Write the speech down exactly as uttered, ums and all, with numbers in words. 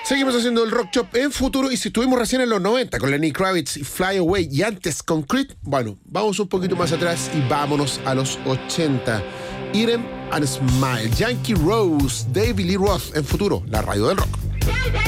Seguimos haciendo el Rock Shop en futuro y si estuvimos recién en los noventa con Lenny Kravitz y Fly Away y antes con Creed, bueno, vamos un poquito más atrás y vámonos a los ochenta. Eat 'em and Smile, Yankee Rose, David Lee Roth en futuro, la radio del rock.